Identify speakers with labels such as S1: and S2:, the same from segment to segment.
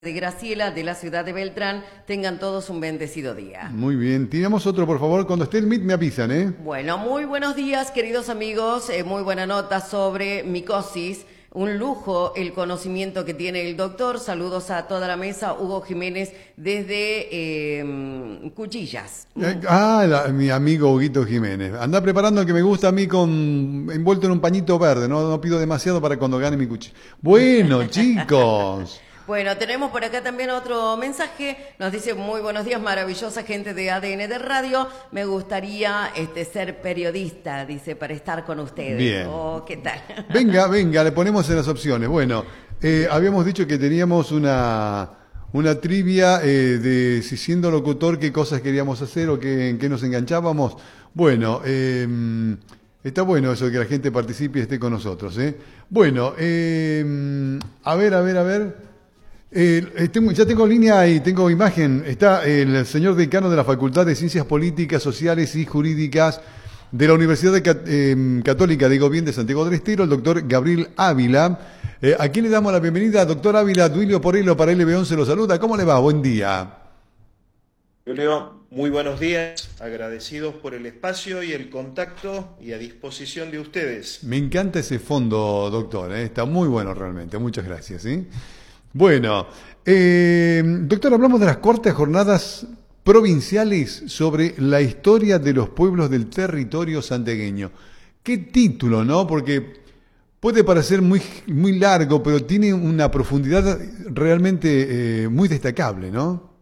S1: de Graciela, de la ciudad de Beltrán. Tengan todos un bendecido día.
S2: Muy bien. Tiramos otro, por favor. Cuando esté el Meet me avisan, ¿eh?
S1: Bueno, muy buenos días, queridos amigos. Muy buena nota sobre micosis. Un lujo el conocimiento que tiene el doctor. Saludos a toda la mesa. Hugo Jiménez desde Cuchillas.
S2: Mi amigo Huguito Jiménez. Anda preparando el que me gusta a mí envuelto en un pañito verde. No pido demasiado para cuando gane mi cuchillo. Bueno, chicos.
S1: Bueno, tenemos por acá también otro mensaje. Nos dice: muy buenos días, maravillosa gente de ADN de Radio. Me gustaría ser periodista, dice, para estar con ustedes.
S2: Bien.
S1: Oh, ¿qué tal?
S2: Venga, le ponemos en las opciones. Bueno, habíamos dicho que teníamos una trivia de si siendo locutor qué cosas queríamos hacer o en qué nos enganchábamos. Bueno, está bueno eso de que la gente participe y esté con nosotros. Bueno, a ver. Ya tengo línea y tengo imagen. Está el señor decano de la Facultad de Ciencias Políticas, Sociales y Jurídicas de la Universidad Católica de Bien de Santiago del Estero, el doctor Gabriel Ávila. ¿A quién le damos la bienvenida? Doctor Ávila, Duilio Porello para LB11 lo saluda. ¿Cómo le va? Buen día.
S3: Julio, muy buenos días. Agradecidos por el espacio y el contacto y a disposición de ustedes.
S2: Me encanta ese fondo, doctor. Está muy bueno realmente. Muchas gracias. Bueno, doctor, hablamos de las cuartas jornadas provinciales sobre la historia de los pueblos del territorio santiagueño. Qué título, ¿no? Porque puede parecer muy, muy largo, pero tiene una profundidad realmente muy destacable, ¿no?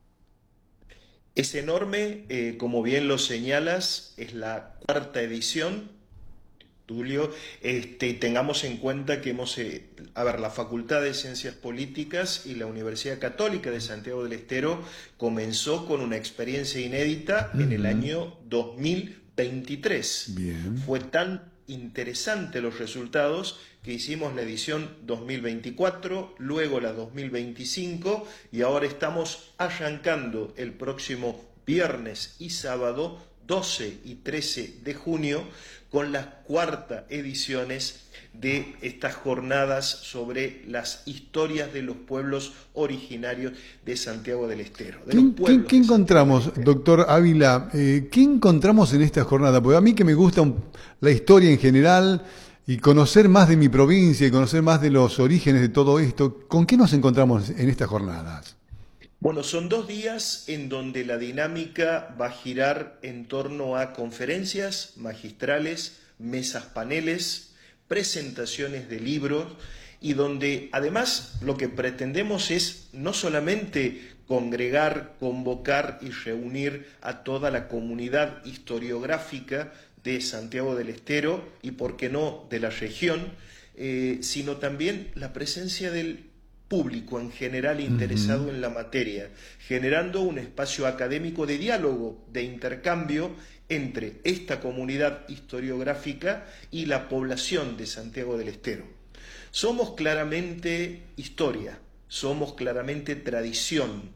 S3: Es enorme, como bien lo señalas, es la cuarta edición. Tulio, tengamos en cuenta que la Facultad de Ciencias Políticas y la Universidad Católica de Santiago del Estero comenzó con una experiencia inédita en el año 2023.
S2: Bien.
S3: Fue tan interesante los resultados que hicimos la edición 2024, luego la 2025 y ahora estamos arrancando el próximo viernes y sábado 12 y 13 de junio con las cuartas ediciones de estas jornadas sobre las historias de los pueblos originarios de Santiago del Estero.
S2: ¿Qué encontramos, doctor Ávila? ¿Qué encontramos en esta jornada? Porque a mí que me gusta la historia en general y conocer más de mi provincia y conocer más de los orígenes de todo esto, ¿con qué nos encontramos en estas jornadas?
S3: Bueno, son 2 días en donde la dinámica va a girar en torno a conferencias magistrales, mesas paneles, presentaciones de libros y donde además lo que pretendemos es no solamente congregar, convocar y reunir a toda la comunidad historiográfica de Santiago del Estero y, por qué no, de la región, sino también la presencia del público en general interesado en la materia, generando un espacio académico de diálogo, de intercambio entre esta comunidad historiográfica y la población de Santiago del Estero. Somos claramente historia, somos claramente tradición,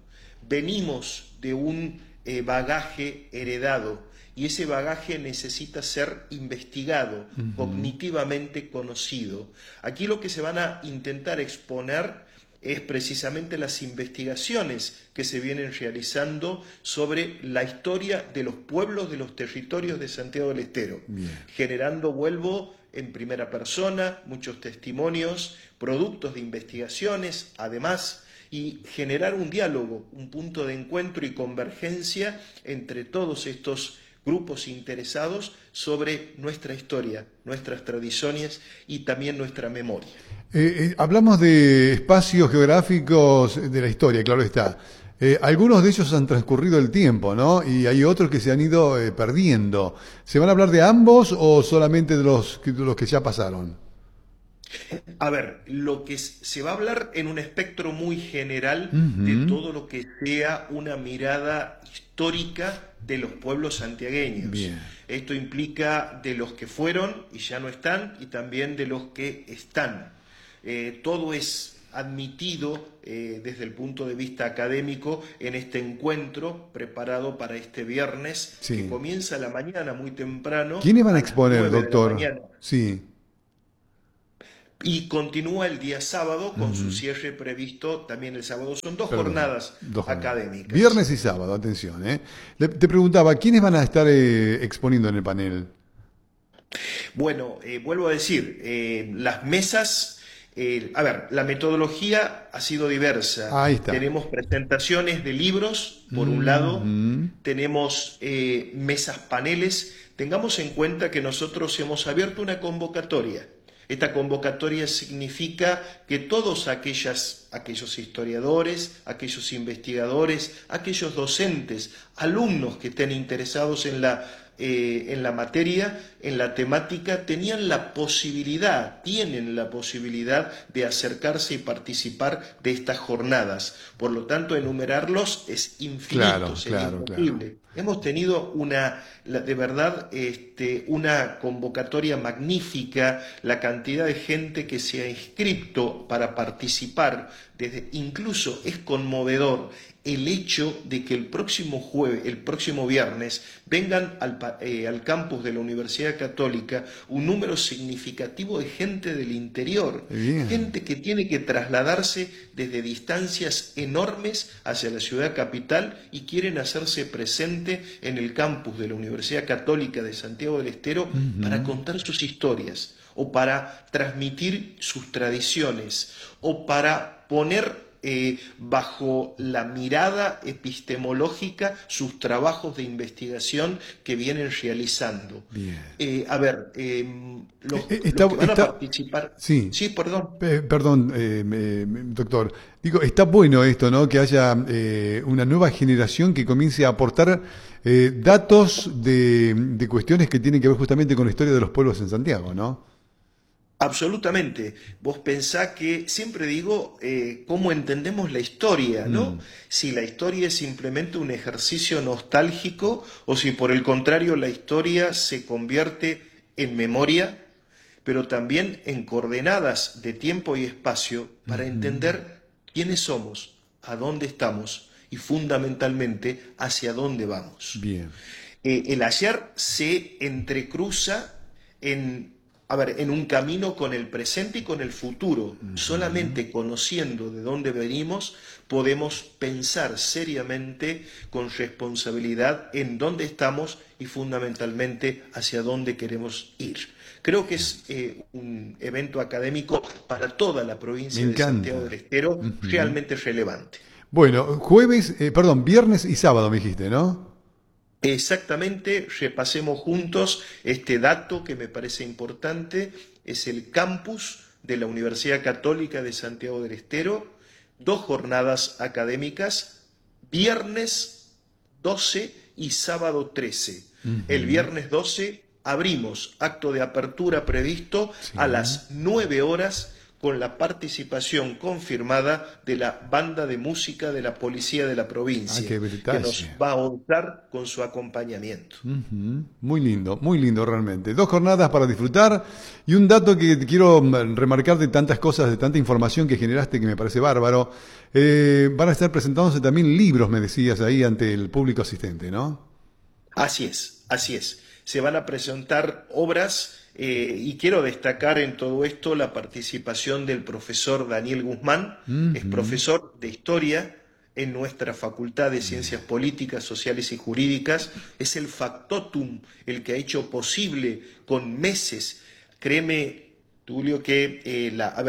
S3: venimos de un bagaje heredado y ese bagaje necesita ser investigado, cognitivamente conocido. Aquí lo que se van a intentar exponer es precisamente las investigaciones que se vienen realizando sobre la historia de los pueblos de los territorios de Santiago del Estero, generando, vuelvo, en primera persona, muchos testimonios, productos de investigaciones, además, y generar un diálogo, un punto de encuentro y convergencia entre todos estos grupos interesados sobre nuestra historia, nuestras tradiciones y también nuestra memoria.
S2: Hablamos de espacios geográficos de la historia, claro está. Algunos de ellos han transcurrido el tiempo, ¿no? Y hay otros que se han ido perdiendo. ¿Se van a hablar de ambos o solamente de los que ya pasaron?
S3: A ver, lo que se va a hablar en un espectro muy general de todo lo que sea una mirada histórica de los pueblos santiagueños.
S2: Bien.
S3: Esto implica de los que fueron y ya no están y también de los que están. Todo es admitido desde el punto de vista académico en este encuentro preparado para este viernes, que comienza a la mañana muy temprano.
S2: ¿Quiénes van a exponer, doctor?
S3: De la mañana.
S2: Sí.
S3: y continúa el día sábado con su cierre previsto también el sábado. Son dos jornadas académicas.
S2: Viernes y sábado, atención. Te preguntaba, ¿quiénes van a estar exponiendo en el panel?
S3: Bueno, vuelvo a decir, las mesas... la metodología ha sido diversa.
S2: Ahí está.
S3: Tenemos presentaciones de libros, por un lado, tenemos mesas paneles. Tengamos en cuenta que nosotros hemos abierto una convocatoria. Esta convocatoria significa que todos aquellos historiadores, aquellos investigadores, aquellos docentes, alumnos que estén interesados en la materia, en la temática, tienen la posibilidad de acercarse y participar de estas jornadas. Por lo tanto, enumerarlos es infinito, sería imposible. Claro. Hemos tenido de verdad una convocatoria magnífica, la cantidad de gente que se ha inscrito para participar, incluso es conmovedor el hecho de que el próximo viernes, vengan al campus de la Universidad Católica un número significativo de gente del interior, gente que tiene que trasladarse desde distancias enormes hacia la ciudad capital y quieren hacerse presente en el campus de la Universidad Católica de Santiago del Estero para contar sus historias, o para transmitir sus tradiciones, o para poner bajo la mirada epistemológica sus trabajos de investigación que vienen realizando. Los que van a participar...
S2: Sí,
S3: perdón.
S2: Perdón, doctor. Digo, está bueno esto, ¿no? Que haya una nueva generación que comience a aportar datos de cuestiones que tienen que ver justamente con la historia de los pueblos en Santiago, ¿no?
S3: Absolutamente. Vos pensás que, siempre digo, cómo entendemos la historia, ¿no? Si la historia es simplemente un ejercicio nostálgico o si por el contrario la historia se convierte en memoria, pero también en coordenadas de tiempo y espacio para entender quiénes somos, a dónde estamos y fundamentalmente hacia dónde vamos.
S2: Bien.
S3: El ayer se entrecruza en un camino con el presente y con el futuro. Solamente conociendo de dónde venimos podemos pensar seriamente, con responsabilidad, en dónde estamos y fundamentalmente hacia dónde queremos ir. Creo que es un evento académico para toda la provincia de Santiago del Estero, realmente relevante.
S2: Bueno, viernes y sábado me dijiste, ¿no?
S3: Exactamente, repasemos juntos este dato que me parece importante. Es el campus de la Universidad Católica de Santiago del Estero, 2 jornadas académicas, viernes 12 y sábado 13. El viernes 12 abrimos acto de apertura previsto a las 9 horas con la participación confirmada de la banda de música de la Policía de la provincia, que nos va a honrar con su acompañamiento.
S2: Muy lindo realmente. 2 jornadas para disfrutar y un dato que quiero remarcar de tantas cosas, de tanta información que generaste que me parece bárbaro. Van a estar presentándose también libros, me decías ahí, ante el público asistente, ¿no?
S3: Así es. Se van a presentar obras. Y quiero destacar en todo esto la participación del profesor Daniel Guzmán, es profesor de Historia en nuestra Facultad de Ciencias Políticas, Sociales y Jurídicas, es el factotum, el que ha hecho posible con meses, créeme, Tulio, que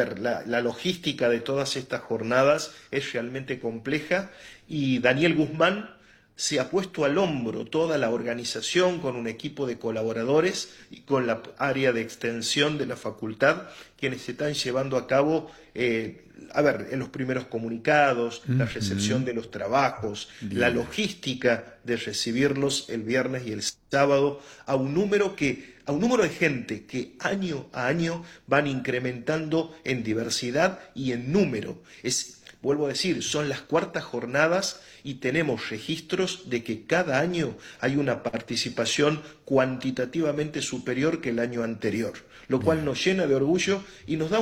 S3: la logística de todas estas jornadas es realmente compleja y Daniel Guzmán se ha puesto al hombro toda la organización con un equipo de colaboradores y con la área de extensión de la facultad, quienes están llevando a cabo en los primeros comunicados, la recepción de los trabajos, la logística de recibirlos el viernes y el sábado a un número de gente que año a año van incrementando en diversidad y en número. Vuelvo a decir, son las 4ª jornadas y tenemos registros de que cada año hay una participación cuantitativamente superior que el año anterior, lo cual nos llena de orgullo y nos da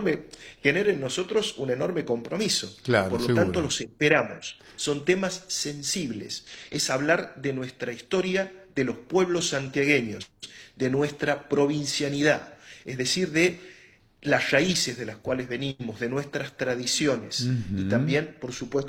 S3: genera en nosotros un enorme compromiso.
S2: Claro,
S3: por lo tanto, los esperamos. Son temas sensibles. Es hablar de nuestra historia, de los pueblos santiagueños, de nuestra provincianidad, es decir, de las raíces de las cuales venimos, de nuestras tradiciones y también, por supuesto,